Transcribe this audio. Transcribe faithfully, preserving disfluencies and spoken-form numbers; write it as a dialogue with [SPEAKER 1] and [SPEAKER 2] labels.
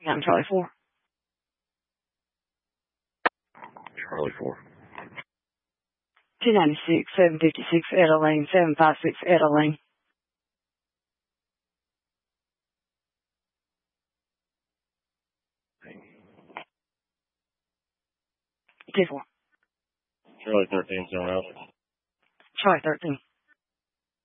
[SPEAKER 1] Yeah, I'm Charlie four.
[SPEAKER 2] Charlie four.
[SPEAKER 1] two ninety-six, seven fifty-six, Etta Lane, seven five six, Etta Lane. T four.
[SPEAKER 2] Charlie thirteen, zone out.
[SPEAKER 1] Charlie thirteen.